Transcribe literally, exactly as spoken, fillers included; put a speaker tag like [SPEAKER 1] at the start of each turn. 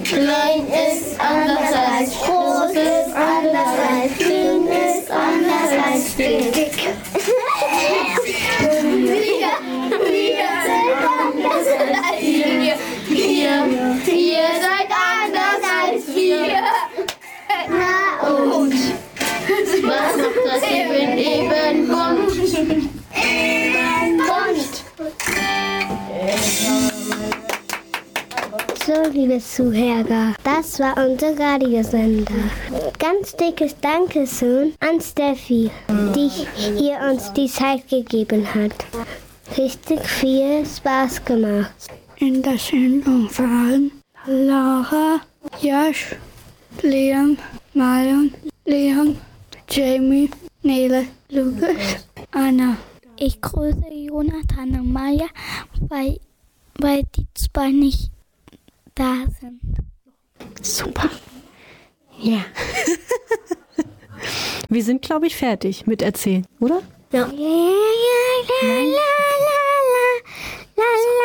[SPEAKER 1] Klein ist anders als groß, ist anders als dünn, ist anders als dick. Wir, wir sind anders als ihr. Ihr, ihr seid anders als wir. Na und? Was macht das eben eben bunt? Eben bunt.
[SPEAKER 2] So, liebe Zuhörer, das war unser Radiosender. Ganz dickes Dankeschön an Steffi, die hier uns die Zeit gegeben hat. Richtig viel Spaß gemacht.
[SPEAKER 3] In der Sendung waren Lara, Josh, Leon, Marion, Leon, Jamie, Nele, Lukas, Anna.
[SPEAKER 4] Ich grüße Jonathan und Maya, weil, weil die zwei nicht da sind.
[SPEAKER 5] Super. Ja. Wir sind, glaube ich, fertig mit Erzählen, oder?
[SPEAKER 2] Ja. La, la, la, la, la, la, la.